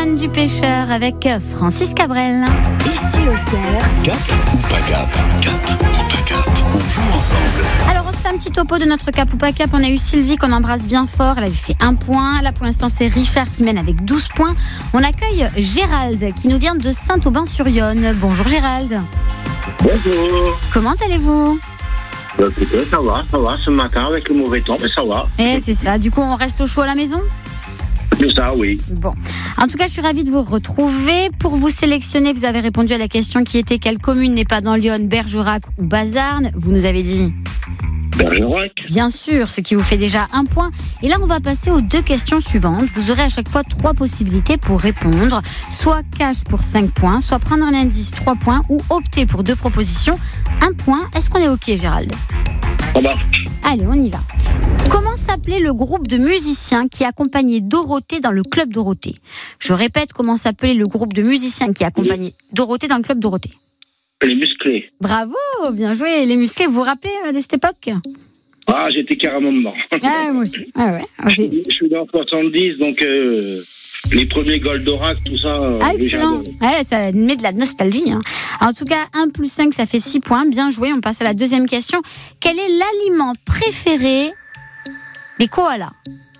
Antoine Dupêcheur avec Francis Cabrel. Ici au Cerf. Cap ou pas cap? Cap ou pas cap? On joue ensemble. Alors on se fait un petit topo de notre cap ou pas cap. On a eu Sylvie qu'on embrasse bien fort. Elle avait fait 1 point. Là pour l'instant c'est Richard qui mène avec 12 points. On accueille Gérald qui nous vient de Saint-Aubin-sur-Yonne. Bonjour Gérald. Bonjour. Comment allez-vous? Écoutez, ça va, ce matin avec le mauvais temps, mais ça va. C'est ça, du coup on reste au chaud à la maison? Tout ça, oui. Bon, en tout cas je suis ravie de vous retrouver. Pour vous sélectionner, vous avez répondu à la question qui était: quelle commune n'est pas dans Lyon, Bergerac ou Bazarnes? Vous nous avez dit Bergerac. bien sûr, ce qui vous fait déjà 1 point. Et là on va passer aux 2 questions suivantes. Vous aurez à chaque fois 3 possibilités pour répondre. Soit cash pour 5 points, soit prendre un indice 3 points, ou opter pour 2 propositions 1 point. Est-ce qu'on est ok Gérald? Ça va. Allez, on y va. Comment s'appelait le groupe de musiciens qui accompagnait Dorothée dans le club Dorothée? Je répète, comment s'appelait le groupe de musiciens qui accompagnait Dorothée dans le club Dorothée? Les musclés. Bravo, bien joué. Les musclés, vous vous rappelez de cette époque? Ah, j'étais carrément dedans. Ah, moi aussi. Ah ouais. Je suis dans 70, donc les premiers Goldorak, tout ça. Ah, excellent. Ouais, ça met de la nostalgie. Hein. En tout cas, 1 plus 5, ça fait 6 points. Bien joué. On passe à la deuxième question. Quel est l'aliment préféré des koalas?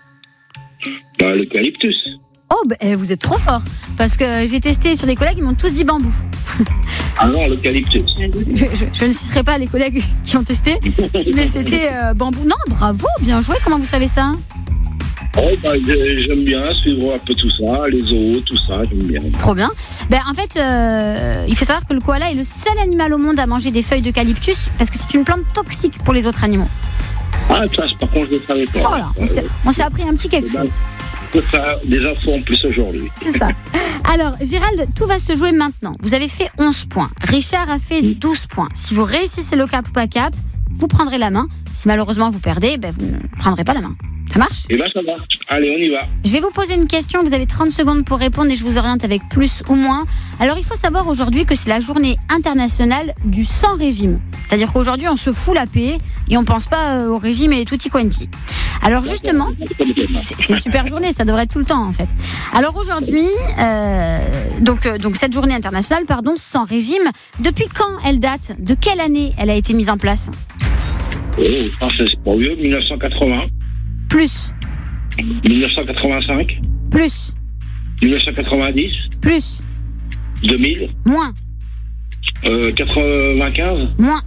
L'eucalyptus. Oh, vous êtes trop fort. Parce que j'ai testé sur des collègues, ils m'ont tous dit bambou. Ah non, l'eucalyptus. Je ne citerai pas les collègues qui ont testé, mais c'était bambou. Non, bravo, bien joué. Comment vous savez ça? J'aime bien suivre un peu tout ça, les zoos, tout ça, j'aime bien. Trop bien. En fait, il faut savoir que le koala est le seul animal au monde à manger des feuilles d'eucalyptus parce que c'est une plante toxique pour les autres animaux. Ah, ça, par contre, je ne savais pas. Voilà, on s'est appris un petit quelque chose. C'est ça, des infos en plus aujourd'hui. C'est ça. Alors, Gérald, tout va se jouer maintenant. Vous avez fait 11 points. Richard a fait 12 points. Si vous réussissez le cap ou pas cap, vous prendrez la main. Si malheureusement vous perdez, vous ne prendrez pas la main. Ça marche? Eh bien, ça va. Allez, on y va. Je vais vous poser une question. Vous avez 30 secondes pour répondre et je vous oriente avec plus ou moins. Alors, il faut savoir aujourd'hui que c'est la journée internationale du sans régime. C'est-à-dire qu'aujourd'hui, on se fout la paix et on pense pas au régime et tutti quanti. Alors, justement, c'est une super journée. Ça devrait être tout le temps, en fait. Alors, aujourd'hui, donc cette journée internationale, sans régime, depuis quand elle date? De quelle année elle a été mise en place? C'est pas vieux, 1980. Plus. 1985. Plus. 1990. Plus. 2000. Moins. 95. Moins.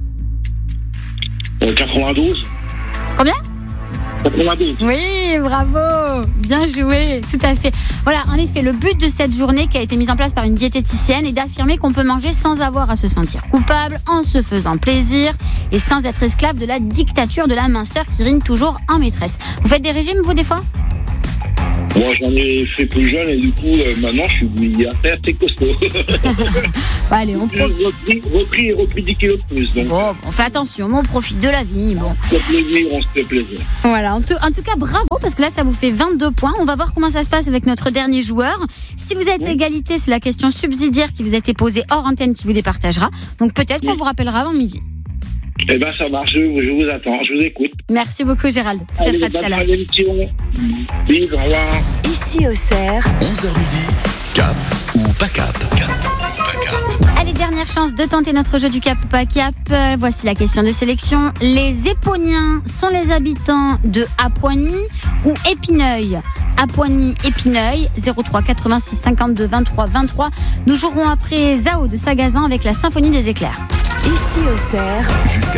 92. Combien? 92. Oui, bravo, bien joué, tout à fait. Voilà, en effet, le but de cette journée qui a été mise en place par une diététicienne est d'affirmer qu'on peut manger sans avoir à se sentir coupable, en se faisant plaisir et sans être esclave de la dictature de la minceur qui rime toujours en maîtresse. Vous faites des régimes, vous, des fois? Moi, j'en ai fait plus jeune et du coup, maintenant, je suis assez costaud. Allez, on profite. repris 10 kilos de plus. Donc. Bon, on fait attention, on profite de la vie. Bon. On se fait plaisir, on se fait plaisir. Voilà, en tout cas, bravo, parce que là, ça vous fait 22 points. On va voir comment ça se passe avec notre dernier joueur. Si vous êtes à égalité, c'est la question subsidiaire qui vous a été posée hors antenne qui vous départagera. Donc peut-être qu'on vous rappellera avant midi. Eh bien, ça marche, je vous attends, je vous écoute. Merci beaucoup, Gérald. Peut-être à tout à l'heure. Bisous, au revoir. Ici au Cerf. 11h midi. Cap ou pas cap? Cap ou pas cap? Allez, dernière chance de tenter notre jeu du cap ou pas cap. Voici la question de sélection. Les Époniens sont les habitants de Apoigny ou Épineuil? Apoigny, Épineuil, 03 86 52 23 23. Nous jouerons après Zao de Sagazan avec la Symphonie des éclairs. Ici au Cerf. Jusqu'à